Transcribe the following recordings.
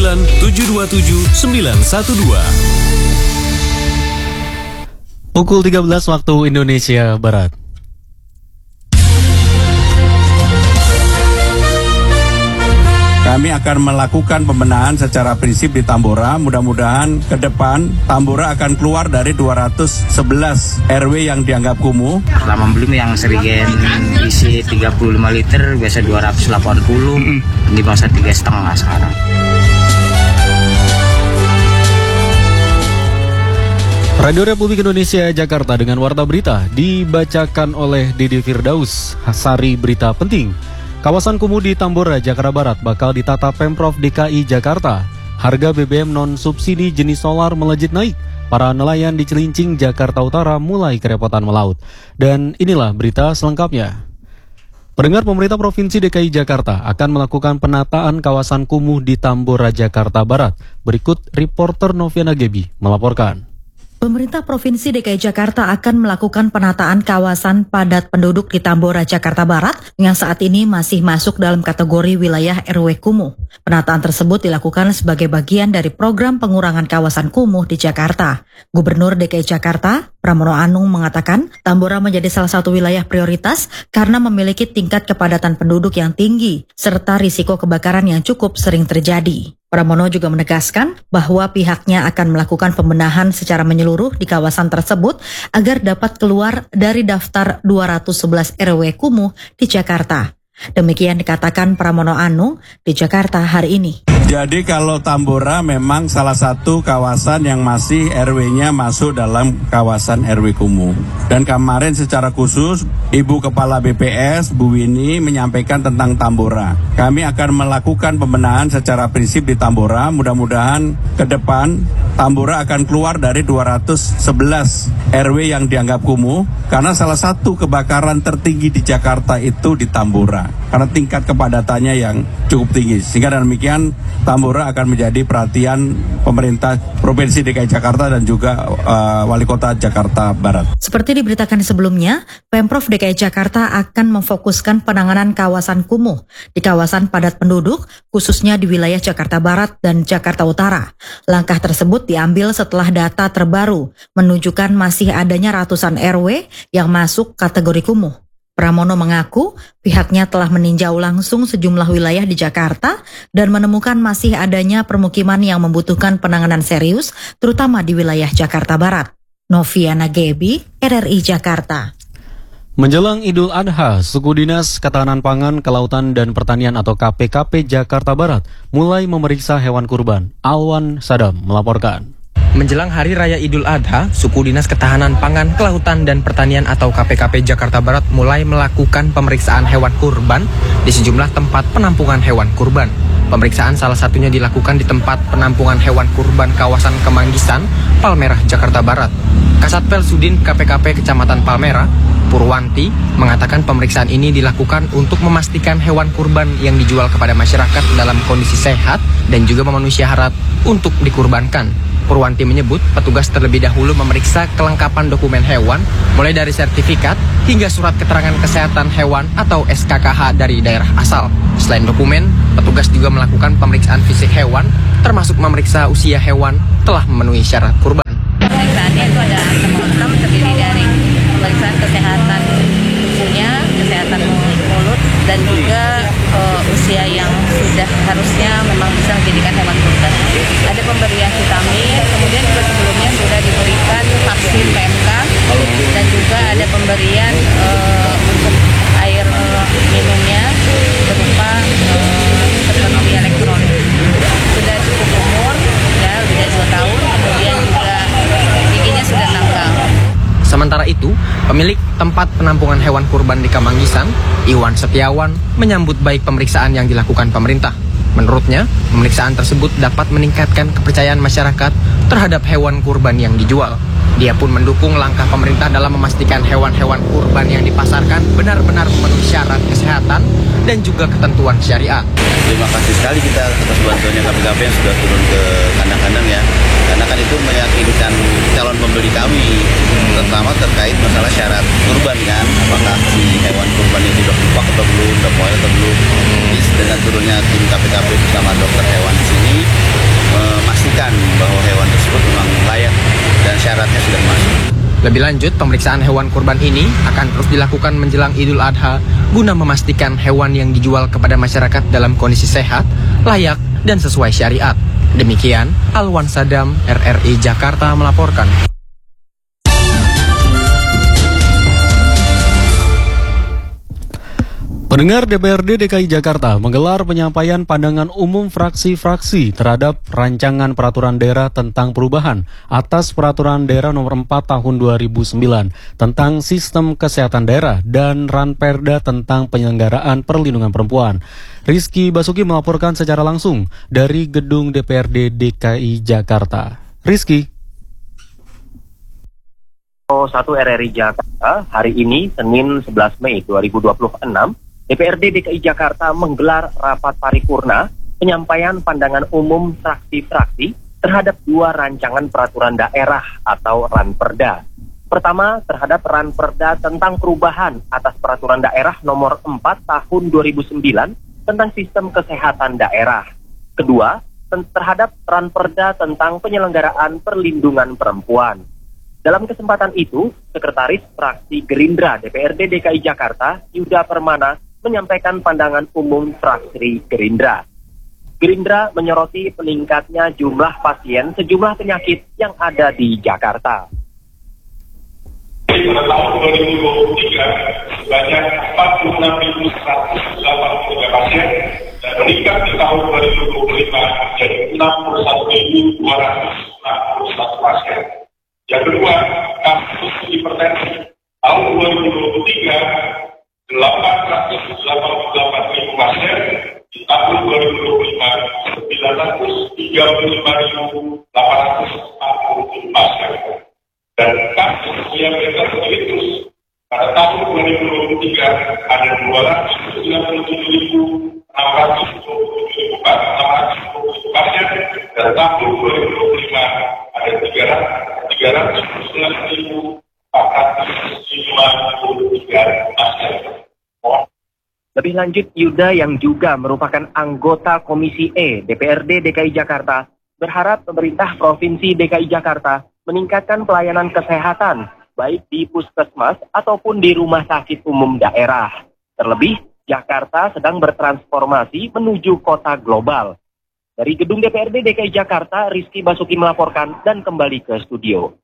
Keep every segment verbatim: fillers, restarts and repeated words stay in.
sembilan tujuh dua tujuh sembilan satu dua. Pukul tiga belas waktu Indonesia Barat. Kami akan melakukan pembenahan secara prinsip di Tambora. Mudah-mudahan ke depan Tambora akan keluar dari dua ratus sebelas R W yang dianggap kumuh. Selama belum yang serigen isi tiga puluh lima liter biasa dua ratus delapan puluh, ini bangsa tiga setengah sekarang. Radio Republik Indonesia Jakarta dengan Warta Berita dibacakan oleh Didi Firdaus. Sari berita penting. Kawasan kumuh di Tambora, Jakarta Barat bakal ditata Pemprov D K I Jakarta. Harga B B M non-subsidi jenis solar melejit naik. Para nelayan di Cilincing, Jakarta Utara mulai kerepotan melaut. Dan inilah berita selengkapnya. Pendengar, pemerintah Provinsi D K I Jakarta akan melakukan penataan kawasan kumuh di Tambora, Jakarta Barat. Berikut reporter Noviana Gebi melaporkan. Pemerintah Provinsi D K I Jakarta akan melakukan penataan kawasan padat penduduk di Tambora, Jakarta Barat yang saat ini masih masuk dalam kategori wilayah R W kumuh. Penataan tersebut dilakukan sebagai bagian dari program pengurangan kawasan kumuh di Jakarta. Gubernur D K I Jakarta, Pramono Anung, mengatakan Tambora menjadi salah satu wilayah prioritas karena memiliki tingkat kepadatan penduduk yang tinggi serta risiko kebakaran yang cukup sering terjadi. Pramono juga menegaskan bahwa pihaknya akan melakukan pembenahan secara menyeluruh di kawasan tersebut agar dapat keluar dari daftar dua ratus sebelas R W kumuh di Jakarta. Demikian dikatakan Pramono Anung di Jakarta hari ini. Jadi kalau Tambora memang salah satu kawasan yang masih R W-nya masuk dalam kawasan R W kumuh. Dan kemarin secara khusus Ibu Kepala B P S, Bu Winnie, menyampaikan tentang Tambora. Kami akan melakukan pembenahan secara prinsip di Tambora. Mudah-mudahan ke depan Tambora akan keluar dari dua ratus sebelas R W yang dianggap kumuh. Karena salah satu kebakaran tertinggi di Jakarta itu di Tambora. Karena tingkat kepadatannya yang cukup tinggi. Sehingga demikian Tambora akan menjadi perhatian pemerintah Provinsi D K I Jakarta dan juga uh, Wali Kota Jakarta Barat. Seperti diberitakan sebelumnya, Pemprov D K I Jakarta akan memfokuskan penanganan kawasan kumuh di kawasan padat penduduk, khususnya di wilayah Jakarta Barat dan Jakarta Utara. Langkah tersebut diambil setelah data terbaru menunjukkan masih adanya ratusan R W yang masuk kategori kumuh. Pramono mengaku pihaknya telah meninjau langsung sejumlah wilayah di Jakarta dan menemukan masih adanya permukiman yang membutuhkan penanganan serius, terutama di wilayah Jakarta Barat. Noviana Gebi, R R I Jakarta. Menjelang Idul Adha, Suku Dinas Ketahanan Pangan, Kelautan dan Pertanian atau K P K P Jakarta Barat mulai memeriksa hewan kurban. Alwan Sadam melaporkan. Menjelang Hari Raya Idul Adha, Suku Dinas Ketahanan Pangan, Kelautan dan Pertanian atau K P K P Jakarta Barat mulai melakukan pemeriksaan hewan kurban di sejumlah tempat penampungan hewan kurban. Pemeriksaan salah satunya dilakukan di tempat penampungan hewan kurban kawasan Kemanggisan, Palmerah, Jakarta Barat. Kasatpel Sudin K P K P Kecamatan Palmerah, Purwanti, mengatakan pemeriksaan ini dilakukan untuk memastikan hewan kurban yang dijual kepada masyarakat dalam kondisi sehat dan juga memenuhi syarat untuk dikurbankan. Purwanti menyebut petugas terlebih dahulu memeriksa kelengkapan dokumen hewan, mulai dari sertifikat hingga surat keterangan kesehatan hewan atau S K K H dari daerah asal. Selain dokumen, petugas juga melakukan pemeriksaan fisik hewan, termasuk memeriksa usia hewan telah memenuhi syarat kurban. Pemeriksaannya itu ada lengkap, terdiri dari pemeriksaan kesehatan tubuhnya, kesehatan mulut, dan juga uh, usia yang sudah harusnya memang bisa menjadikan hewan kurban. Ada pemberian vitamin, kemudian juga sebelumnya sudah diberikan vaksin P M K, dan juga ada pemberian uh, untuk air minumnya berupa uh, seperti elektrolit. Sudah cukup umur, ya sudah dua tahun, kemudian juga giginya sudah tanggal. Sementara itu, pemilik tempat penampungan hewan kurban di Kemanggisan, Iwan Setiawan, menyambut baik pemeriksaan yang dilakukan pemerintah. Menurutnya, pemeriksaan tersebut dapat meningkatkan kepercayaan masyarakat terhadap hewan kurban yang dijual. Dia pun mendukung langkah pemerintah dalam memastikan hewan-hewan kurban yang dipasarkan benar-benar memenuhi syarat kesehatan dan juga ketentuan syariat. Terima kasih sekali kita atas bantuannya K P K P yang sudah turun ke kandang-kandang ya. Karena kan itu meyakinkan calon pembeli kami, terutama terkait masalah syarat kurban kan. Apakah si hewan kurban itu sudah kupak atau belum, sudah poil atau belum. Jadi dengan turunnya tim K P K P bersama dokter hewan di sini, Lebih lanjut, pemeriksaan hewan kurban ini akan terus dilakukan menjelang Idul Adha guna memastikan hewan yang dijual kepada masyarakat dalam kondisi sehat, layak, dan sesuai syariat. Demikian, Alwan Sadam, R R I Jakarta melaporkan. Pendengar, D P R D D K I Jakarta menggelar penyampaian pandangan umum fraksi-fraksi terhadap rancangan peraturan daerah tentang perubahan atas peraturan daerah nomor empat tahun dua ribu sembilan tentang sistem kesehatan daerah dan Ranperda tentang penyelenggaraan perlindungan perempuan. Rizky Basuki melaporkan secara langsung dari gedung D P R D D K I Jakarta. Rizky. satu R R I Jakarta, hari ini Senin sebelas Mei dua ribu dua puluh enam, D P R D D K I Jakarta menggelar rapat paripurna penyampaian pandangan umum fraksi-fraksi terhadap dua rancangan peraturan daerah atau Ranperda. Pertama, terhadap Ranperda tentang perubahan atas peraturan daerah nomor empat tahun dua ribu sembilan tentang sistem kesehatan daerah. Kedua, terhadap Ranperda tentang penyelenggaraan perlindungan perempuan. Dalam kesempatan itu, Sekretaris Fraksi Gerindra D P R D D K I Jakarta, Yuda Permana, menyampaikan pandangan umum fraksi Gerindra. Gerindra menyoroti peningkatnya jumlah pasien sejumlah penyakit yang ada di Jakarta. Pada tahun dua ribu dua puluh tiga, sebanyak empat puluh enam ribu seratus delapan puluh tiga pasien dan meningkat di tahun dua ribu dua puluh lima menjadi enam puluh satu ribu dua ratus enam puluh satu pasien. Yang kedua, kasus hipertensi tahun dua ribu dua puluh tiga delapan ratus delapan puluh delapan ribu pasien, di tahun dua ribu dua puluh lima sembilan ratus tiga puluh lima ribu delapan ratus empat puluh tujuh pasien. Dan kasus diabetes mellitus pada tahun dua ribu dua puluh tiga ada dua ratus sembilan puluh tujuh ribu enam ratus dua puluh tujuh pasien, dan tahun dua ribu dua puluh lima ada tiga ratus sembilan ribu empat ratus lima puluh tiga pasien. Lebih lanjut, Yuda yang juga merupakan anggota Komisi E D P R D D K I Jakarta berharap pemerintah Provinsi D K I Jakarta meningkatkan pelayanan kesehatan baik di puskesmas ataupun di rumah sakit umum daerah. Terlebih, Jakarta sedang bertransformasi menuju kota global. Dari gedung D P R D D K I Jakarta, Rizky Basuki melaporkan dan kembali ke studio.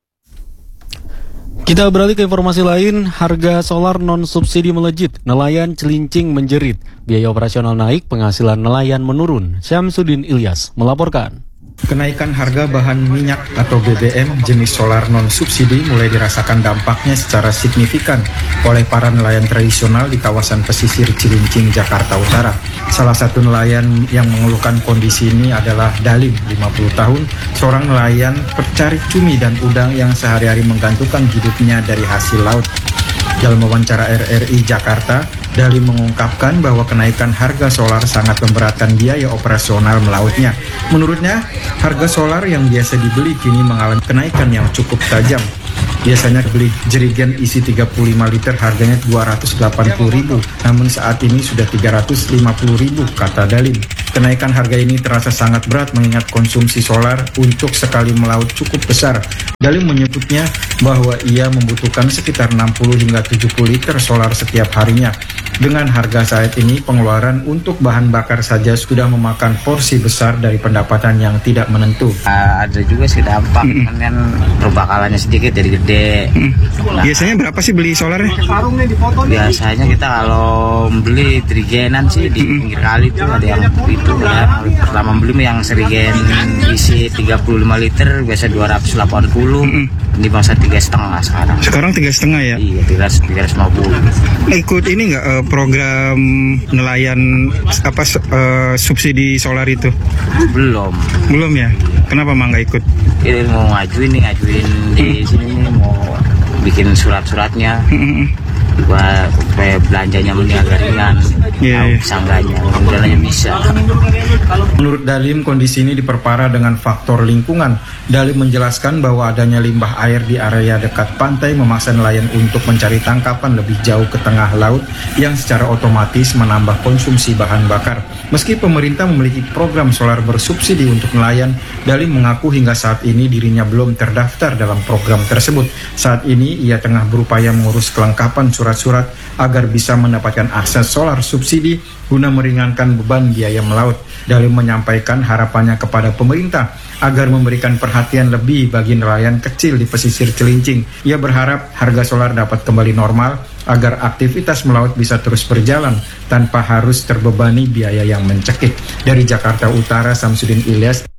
Kita beralih ke informasi lain, harga solar non-subsidi melejit, nelayan celincing menjerit, biaya operasional naik, penghasilan nelayan menurun. Syamsuddin Ilyas melaporkan. Kenaikan harga bahan minyak atau B B M jenis solar non-subsidi mulai dirasakan dampaknya secara signifikan oleh para nelayan tradisional di kawasan pesisir Cilincing, Jakarta Utara. Salah satu nelayan yang mengeluhkan kondisi ini adalah Dalim, lima puluh tahun, seorang nelayan pencari cumi dan udang yang sehari-hari menggantungkan hidupnya dari hasil laut. Dalam wawancara R R I Jakarta, Dalim mengungkapkan bahwa kenaikan harga solar sangat memberatkan biaya operasional melautnya. Menurutnya, harga solar yang biasa dibeli kini mengalami kenaikan yang cukup tajam. Biasanya beli jerigen isi tiga puluh lima liter harganya dua ratus delapan puluh ribu, namun saat ini sudah tiga ratus lima puluh ribu, kata Dalim. Kenaikan harga ini terasa sangat berat mengingat konsumsi solar untuk sekali melaut cukup besar. Dalim menyebutnya bahwa ia membutuhkan sekitar enam puluh hingga tujuh puluh liter solar setiap harinya. Dengan harga saat ini, pengeluaran untuk bahan bakar saja sudah memakan porsi besar dari pendapatan yang tidak menentu. Uh, ada juga sih dampak, mm-hmm. kan perbakalannya sedikit jadi gede. Mm-hmm. Nah, biasanya berapa sih beli solarnya? Biasanya kita kalau beli trigenan sih di pinggir kali itu ada yang itu ya. Pertama beli yang serigen isi tiga puluh lima liter biasa dua ratus delapan puluh, mm-hmm. di bangsa tiga setengah sekarang. Sekarang tiga setengah ya? Iya, tiga ratus lima puluh. Ikut ini nggak uh, program nelayan apa uh, subsidi solar itu? Belum. Belum ya? Kenapa Mang nggak ikut? Ini mau ngajuin nih, ngajuin di sini nih, mau bikin surat-suratnya. buat supaya belanjanya agak ringan. Yeah, yeah. Sangganya, mudah-mudahan bisa. Menurut Dalim, kondisi ini diperparah dengan faktor lingkungan. Dalim menjelaskan bahwa adanya limbah air di area dekat pantai memaksa nelayan untuk mencari tangkapan lebih jauh ke tengah laut yang secara otomatis menambah konsumsi bahan bakar. Meski pemerintah memiliki program solar bersubsidi untuk nelayan, Dalim mengaku hingga saat ini dirinya belum terdaftar dalam program tersebut. Saat ini ia tengah berupaya mengurus kelengkapan surat-surat agar bisa mendapatkan akses solar subsidi guna meringankan beban biaya melaut. Dalim menyampaikan harapannya kepada pemerintah agar memberikan perhatian lebih bagi nelayan kecil di pesisir Cilincing. Ia berharap harga solar dapat kembali normal agar aktivitas melaut bisa terus berjalan tanpa harus terbebani biaya yang mencekik. Dari Jakarta Utara, Samsudin Ilyas.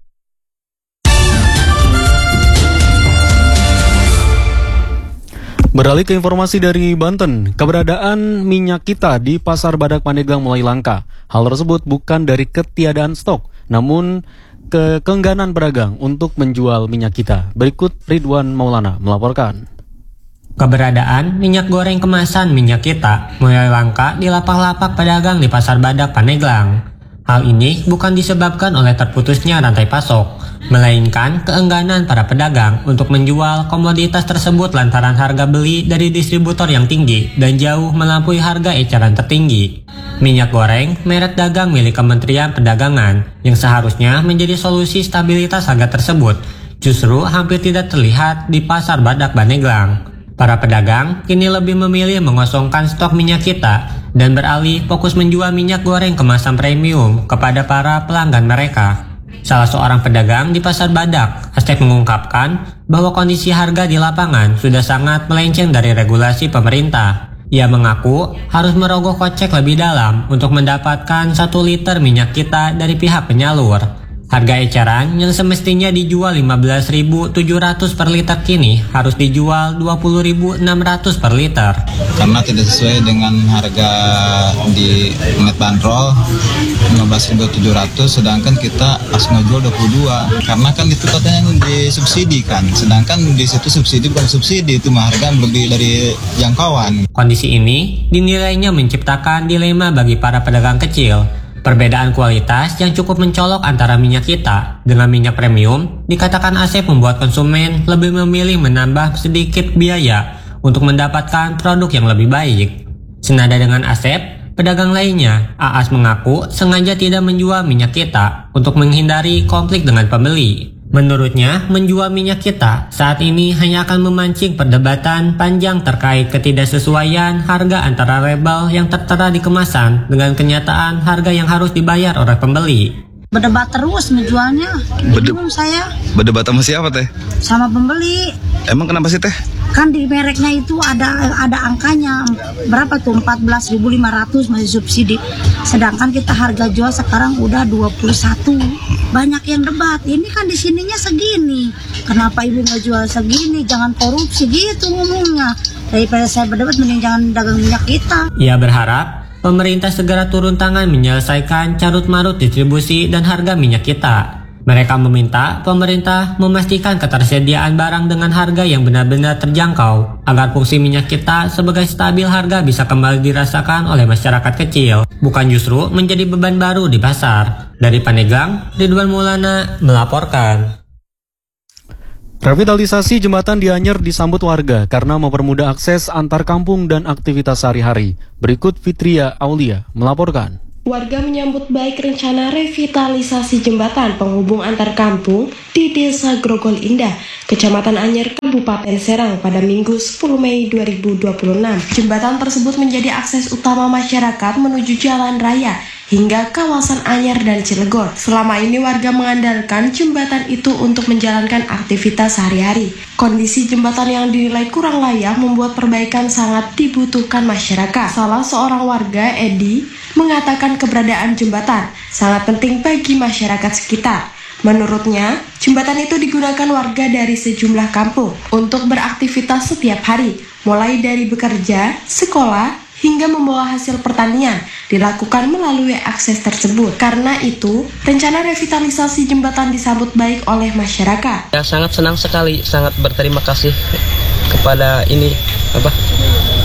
Beralih ke informasi dari Banten, keberadaan minyak kita di Pasar Badak Pandeglang mulai langka. Hal tersebut bukan dari ketiadaan stok, namun ke keengganan pedagang untuk menjual minyak kita. Berikut Ridwan Maulana melaporkan. Keberadaan minyak goreng kemasan minyak kita mulai langka di lapak-lapak pedagang di Pasar Badak Pandeglang. Hal ini bukan disebabkan oleh terputusnya rantai pasok, melainkan keengganan para pedagang untuk menjual komoditas tersebut lantaran harga beli dari distributor yang tinggi dan jauh melampaui harga eceran tertinggi. Minyak goreng merek dagang milik Kementerian Perdagangan yang seharusnya menjadi solusi stabilitas harga tersebut justru hampir tidak terlihat di Pasar Badak Pandeglang. Para pedagang kini lebih memilih mengosongkan stok minyak kita dan beralih fokus menjual minyak goreng kemasan premium kepada para pelanggan mereka. Salah seorang pedagang di Pasar Badak, Asep, mengungkapkan bahwa kondisi harga di lapangan sudah sangat melenceng dari regulasi pemerintah. Ia mengaku harus merogoh kocek lebih dalam untuk mendapatkan satu liter minyak kita dari pihak penyalur. Harga eceran yang semestinya dijual lima belas ribu tujuh ratus per liter kini harus dijual dua puluh ribu enam ratus per liter. Karena tidak sesuai dengan harga di net bandrol lima belas ribu tujuh ratus, sedangkan kita harus ngejual dua puluh dua. Karena kan itu katanya disubsidi kan, sedangkan di situ subsidi bukan subsidi, itu mah harga lebih dari jangkauan. Kondisi ini dinilainya menciptakan dilema bagi para pedagang kecil. Perbedaan kualitas yang cukup mencolok antara minyak kita dengan minyak premium dikatakan Asep membuat konsumen lebih memilih menambah sedikit biaya untuk mendapatkan produk yang lebih baik. Senada dengan Asep, pedagang lainnya, Aas, mengaku sengaja tidak menjual minyak kita untuk menghindari konflik dengan pembeli. Menurutnya, menjual minyak kita saat ini hanya akan memancing perdebatan panjang terkait ketidaksesuaian harga antara label yang tertera di kemasan dengan kenyataan harga yang harus dibayar oleh pembeli. Berdebat terus menjualnya, bingung saya. Berdebat sama siapa teh? Sama pembeli. Emang kenapa sih teh? Kan di mereknya itu ada ada angkanya berapa tuh, empat belas ribu lima ratus masih subsidi. Sedangkan kita harga jual sekarang udah dua puluh satu. Banyak yang debat, ini kan di sininya segini. Kenapa ibu nggak jual segini? Jangan korupsi gitu ngomongnya. Daripada saya berdebat mending jangan dagang minyak kita. Ia berharap pemerintah segera turun tangan menyelesaikan carut-marut distribusi dan harga minyak kita. Mereka meminta pemerintah memastikan ketersediaan barang dengan harga yang benar-benar terjangkau agar fungsi minyak kita sebagai stabil harga bisa kembali dirasakan oleh masyarakat kecil, bukan justru menjadi beban baru di pasar. Dari Pandeglang, Ridwan Maulana melaporkan. Revitalisasi jembatan di Anyer disambut warga karena mempermudah akses antar kampung dan aktivitas sehari-hari. Berikut Fitria Aulia melaporkan. Warga menyambut baik rencana revitalisasi jembatan penghubung antar kampung di Desa Grogol Indah, Kecamatan Anyer, Kabupaten Serang pada Minggu sepuluh Mei dua ribu dua puluh enam. Jembatan tersebut menjadi akses utama masyarakat menuju jalan raya hingga kawasan Anyer dan Cilegon. Selama ini warga mengandalkan jembatan itu untuk menjalankan aktivitas sehari-hari. Kondisi jembatan yang dinilai kurang layak membuat perbaikan sangat dibutuhkan masyarakat. Salah seorang warga, Edi, mengatakan keberadaan jembatan sangat penting bagi masyarakat sekitar. Menurutnya, jembatan itu digunakan warga dari sejumlah kampung untuk beraktivitas setiap hari, mulai dari bekerja, sekolah, hingga membawa hasil pertanian dilakukan melalui akses tersebut. Karena itu, rencana revitalisasi jembatan disambut baik oleh masyarakat. Ya, sangat senang sekali, sangat berterima kasih kepada ini apa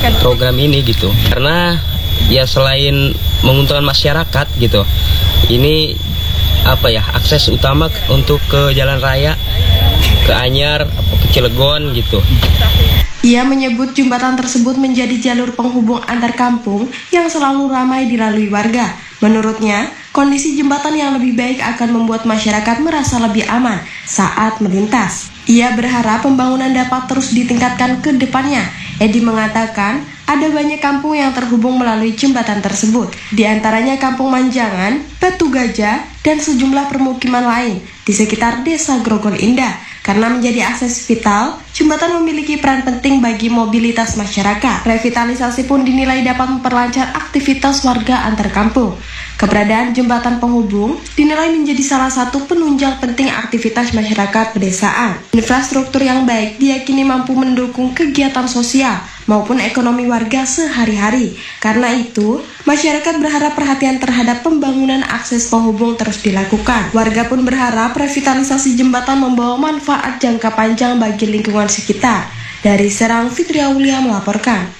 program ini gitu. Karena ya selain menguntungkan masyarakat gitu, ini apa ya, akses utama untuk ke jalan raya, ke Anyar, ke Cilegon gitu. Ia menyebut jembatan tersebut menjadi jalur penghubung antar kampung yang selalu ramai dilalui warga. Menurutnya, kondisi jembatan yang lebih baik akan membuat masyarakat merasa lebih aman saat melintas. Ia berharap pembangunan dapat terus ditingkatkan ke depannya. Edi mengatakan, ada banyak kampung yang terhubung melalui jembatan tersebut, di antaranya Kampung Manjangan, Batu Gajah, dan sejumlah permukiman lain di sekitar Desa Grogol Indah. Karena menjadi akses vital, jembatan memiliki peran penting bagi mobilitas masyarakat. Revitalisasi pun dinilai dapat memperlancar aktivitas warga antar kampung. Keberadaan jembatan penghubung dinilai menjadi salah satu penunjang penting aktivitas masyarakat pedesaan. Infrastruktur yang baik diyakini mampu mendukung kegiatan sosial maupun ekonomi warga sehari-hari. Karena itu, masyarakat berharap perhatian terhadap pembangunan akses penghubung terus dilakukan. Warga pun berharap revitalisasi jembatan membawa manfaat jangka panjang bagi lingkungan sekitar. Dari Serang, Fitri Aulia melaporkan.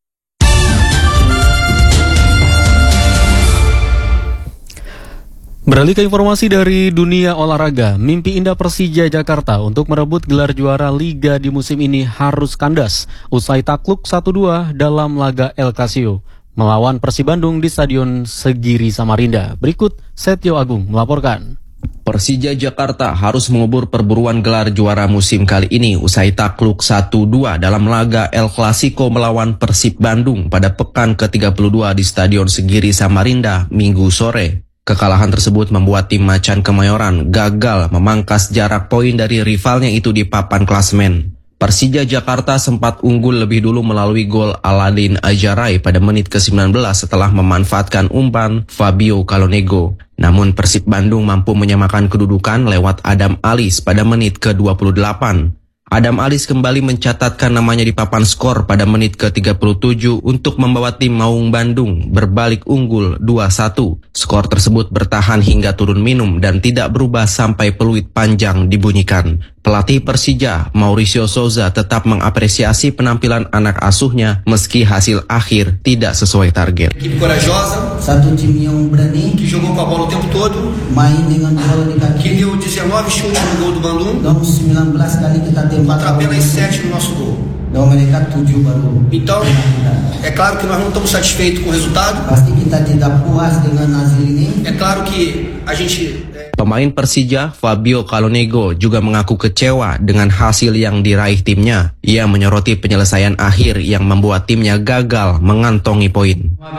Beralih ke informasi dari dunia olahraga, mimpi indah Persija Jakarta untuk merebut gelar juara Liga di musim ini harus kandas usai takluk satu dua dalam laga El Casio melawan Persib Bandung di Stadion Segiri Samarinda. Berikut Setio Agung melaporkan. Persija Jakarta harus mengubur perburuan gelar juara musim kali ini usai takluk satu dua dalam laga El Clasico melawan Persib Bandung pada pekan ke tiga puluh dua di Stadion Segiri Samarinda Minggu sore. Kekalahan tersebut membuat tim Macan Kemayoran gagal memangkas jarak poin dari rivalnya itu di papan klasemen. Persija Jakarta sempat unggul lebih dulu melalui gol Aladin Ajarai pada menit ke sembilan belas setelah memanfaatkan umpan Fabio Calonego. Namun Persib Bandung mampu menyamakan kedudukan lewat Adam Alis pada menit ke dua puluh delapan. Adam Alis kembali mencatatkan namanya di papan skor pada menit ke tiga puluh tujuh untuk membawa tim Maung Bandung berbalik unggul dua satu. Skor tersebut bertahan hingga turun minum dan tidak berubah sampai peluit panjang dibunyikan. Pelatih Persija, Mauricio Souza, tetap mengapresiasi penampilan anak asuhnya meski hasil akhir tidak sesuai target. Equipe corajosa, satu tim yang berani, que jogou com a bola o tempo todo, main dengan bola di kaki, que deu dezenove chutes no gol do Bandung, dan sembilan belas kali kita tembak, contra apenas sete no nosso gol. Dan mereka tujuh baru. Então, é claro que nós não estamos satisfeitos com o resultado. Pasti kita tidak puas dengan hasil ini. É claro que a gente Pemain Persija, Fabio Calonego, juga mengaku kecewa dengan hasil yang diraih timnya. Ia menyoroti penyelesaian akhir yang membuat timnya gagal mengantongi poin.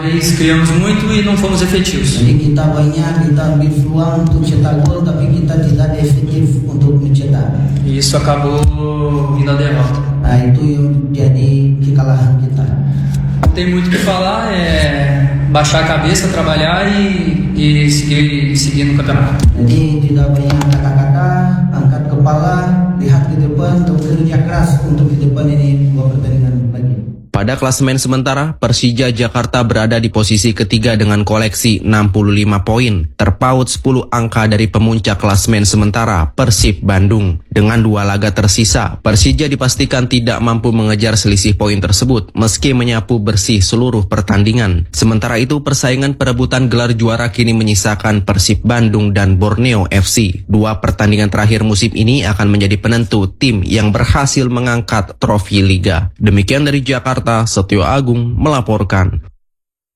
Jadi kita banyak, kita ambil peluang untuk cetak gol, tapi kita tidak efektif untuk mencetak. Isso acabou vindo a derrota. Nah, itu yang jadi kekalahan kita. Tem muito o que falar, é baixar a cabeça, trabalhar e, e seguir, seguir no campeonato. Jadi tidak banyak kata-kata, angkat kepala, lihat ke depan, dan bekerja keras untuk di depan ini dua pertandingan lagi. Pada klasemen sementara, Persija Jakarta berada di posisi ketiga dengan koleksi enam puluh lima poin, terpaut sepuluh angka dari pemuncak klasemen sementara Persib Bandung. Dengan dua laga tersisa, Persija dipastikan tidak mampu mengejar selisih poin tersebut meski menyapu bersih seluruh pertandingan. Sementara itu, persaingan perebutan gelar juara kini menyisakan Persib Bandung dan Borneo F C. Dua pertandingan terakhir musim ini akan menjadi penentu tim yang berhasil mengangkat trofi Liga. Demikian dari Jakarta, Setio Agung melaporkan.